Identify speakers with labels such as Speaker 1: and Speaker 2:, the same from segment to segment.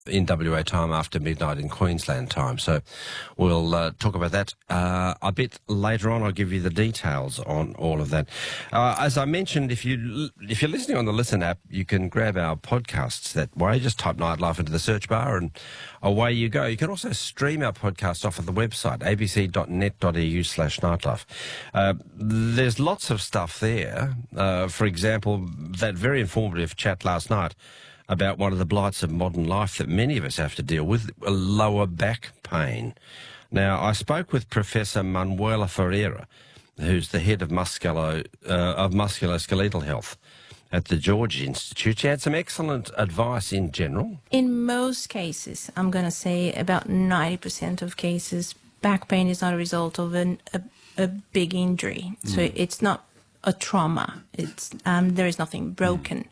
Speaker 1: in WA time after midnight in Queensland time. So we'll talk about that a bit later on. I'll give you the details on all of that. As I mentioned, if you're listening on the Listen app, you can grab our podcasts that way. Just type Nightlife into the search bar and away you go. You can also stream our podcast off of the website, abc.net.au/nightlife. There's lots of stuff there. For example, that very informative chat last night about one of the blights of modern life that many of us have to deal with, lower back pain. Now, I spoke with Professor Manuela Ferreira, who's the head of musculoskeletal health at the George Institute. She had some excellent advice in general.
Speaker 2: In most cases, I'm going to say about 90% of cases, back pain is not a result of a big injury. So it's not a trauma. It's there is nothing broken.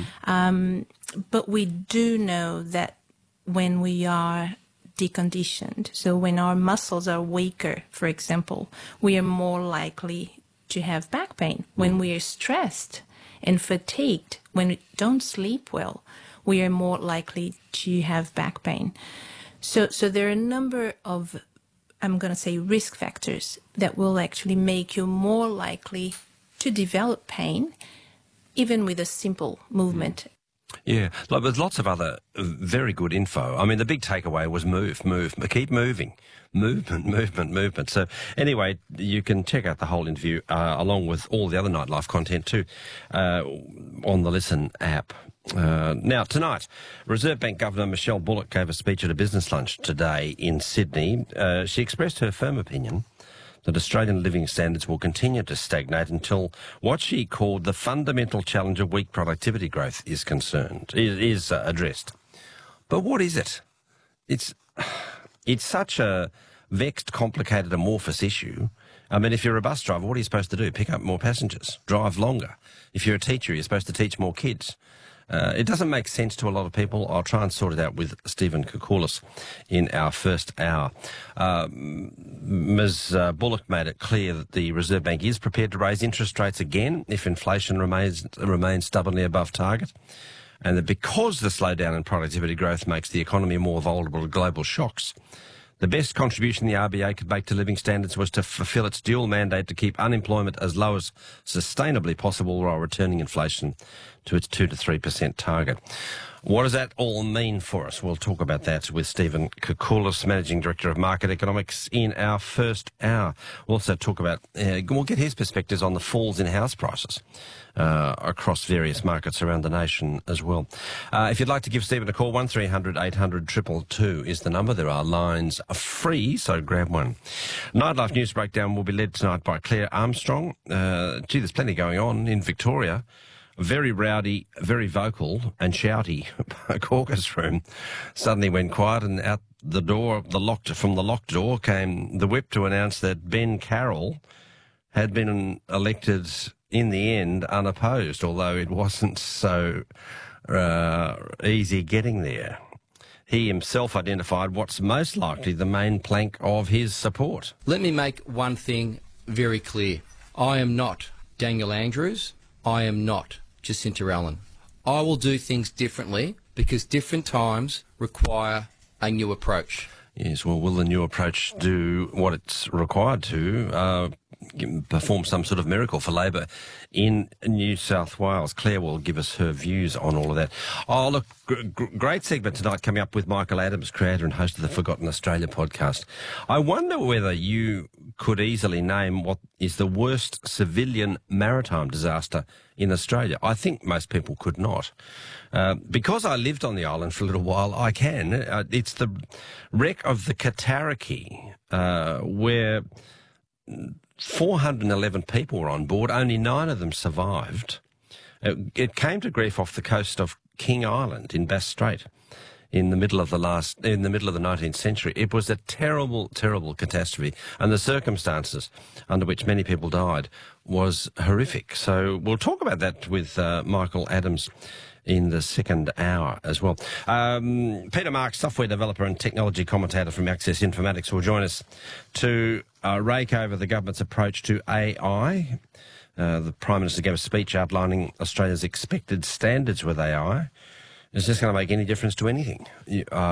Speaker 2: But we do know that when we are deconditioned, so when our muscles are weaker, for example, we are more likely to have back pain. When we are stressed and fatigued, when we don't sleep well, we are more likely to have back pain. So there are a number of, I'm going to say, risk factors that will actually make you more likely to develop pain, even with a simple movement.
Speaker 1: Yeah, there's lots of other very good info. I mean, the big takeaway was move, keep moving. Movement. So anyway, you can check out the whole interview along with all the other Nightlife content too on the Listen app. Now, tonight, Reserve Bank Governor Michelle Bullock gave a speech at a business lunch today in Sydney. She expressed her firm opinion that Australian living standards will continue to stagnate until what she called the fundamental challenge of weak productivity growth is addressed. But what is it? It's such a vexed, complicated, amorphous issue. I mean, if you're a bus driver, what are you supposed to do? Pick up more passengers, drive longer. If you're a teacher, you're supposed to teach more kids. It doesn't make sense to a lot of people. I'll try and sort it out with Stephen Koukoulas in our first hour. Ms. Bullock made it clear that the Reserve Bank is prepared to raise interest rates again if inflation remains stubbornly above target, and that because the slowdown in productivity growth makes the economy more vulnerable to global shocks, the best contribution the RBA could make to living standards was to fulfil its dual mandate to keep unemployment as low as sustainably possible while returning inflation to its 2 to 3% target. What does that all mean for us? We'll talk about that with Stephen Koukoulas, Managing Director of Market Economics, in our first hour. We'll also talk about, we'll get his perspectives on the falls in house prices across various markets around the nation as well. If you'd like to give Stephen a call, 1300 800 222 is the number. There are lines free, so grab one. Nightlife News Breakdown will be led tonight by Claire Armstrong. There's plenty going on in Victoria. Very rowdy, very vocal and shouty caucus room suddenly went quiet, and out the door, from the locked door came the whip to announce that Ben Carroll had been elected in the end unopposed, although it wasn't so easy getting there. He himself identified what's most likely the main plank of his support.
Speaker 3: Let me make one thing very clear. I am not Daniel Andrews. I am not Jacinta Allen. I will do things differently because different times require a new approach.
Speaker 1: Yes, well, will the new approach do what it's required to, perform some sort of miracle for Labor in New South Wales? Claire will give us her views on all of that. Oh, look, great segment tonight coming up with Michael Adams, creator and host of the Forgotten Australia podcast. I wonder whether you could easily name what is the worst civilian maritime disaster in Australia. I think most people could not. Because I lived on the island for a little while, I can. It's the wreck of the Katariki, where 411 people were on board. Only 9 of them survived. It came to grief off the coast of King Island in Bass Strait in the middle of the 19th century. It was a terrible, terrible catastrophe, and the circumstances under which many people died was horrific. So we'll talk about that with Michael Adams in the second hour as well. Peter Marks, software developer and technology commentator from Access Informatics, will join us to rake over the government's approach to AI. The Prime Minister gave a speech outlining Australia's expected standards with AI. Is this going to make any difference to anything?